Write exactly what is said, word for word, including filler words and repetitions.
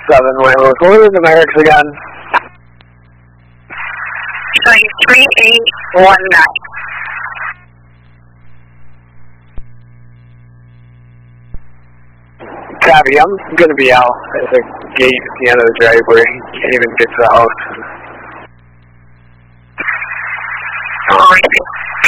seven, Wales. What are the numerics again? Showing three eight one nine. Copy, I'm going to be out at the gate at the end of the driveway. Can't even get to the house. Alright.